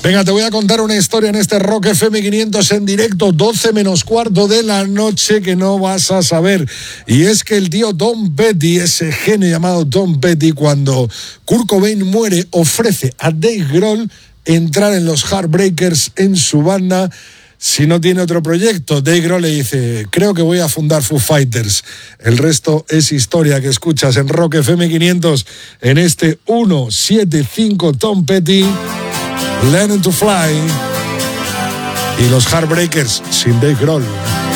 Venga, te voy a contar una historia en este Rock FM 500 en directo, 12 menos cuarto de la noche, que no vas a saber. Y es que el tío Tom Petty, ese genio llamado Tom Petty, cuando Kurt Cobain muere, ofrece a Dave Grohl entrar en los Heartbreakers en su banda si no tiene otro proyecto. Dave Grohl le dice: creo que voy a fundar Foo Fighters. El resto es historia, que escuchas en Rock FM 500 en este 175. Tom Petty, Learning to Fly, y los Heartbreakers sin Dave Grohl.